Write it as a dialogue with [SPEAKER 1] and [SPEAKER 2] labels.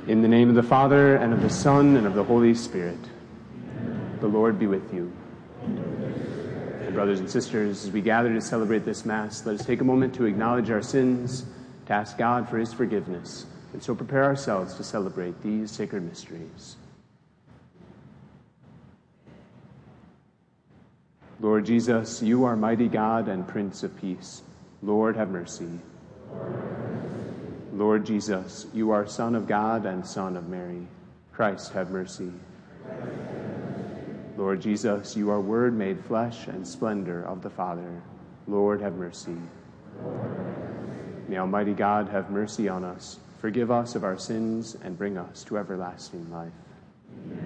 [SPEAKER 1] In the name of the Father, and of the Son, and of the Holy Spirit. The Lord be with you. And brothers and sisters, as we gather to celebrate this Mass, let us take a moment to acknowledge our sins, to ask God for his forgiveness, and so prepare ourselves to celebrate these sacred mysteries. Lord Jesus, you are mighty God and Prince of Peace. Lord, have mercy. Lord Jesus, you are Son of God and Son of Mary. Christ, have mercy. Lord Jesus, you are Word made flesh and splendor of the Father. Lord, have mercy. May Almighty God have mercy on us, forgive us of our sins, and bring us to everlasting life.